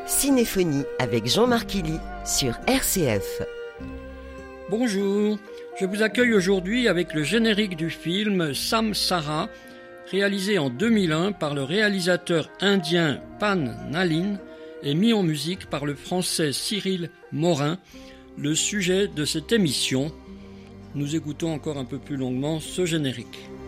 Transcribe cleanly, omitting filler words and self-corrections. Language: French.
Cinéphonie avec Jean-Marc Illy sur RCF. Bonjour, je vous accueille aujourd'hui avec le générique du film Samsara, réalisé en 2001 par le réalisateur indien Pan Nalin et mis en musique par le français Cyril Morin, le sujet de cette émission. Nous écoutons encore un peu plus longuement ce générique.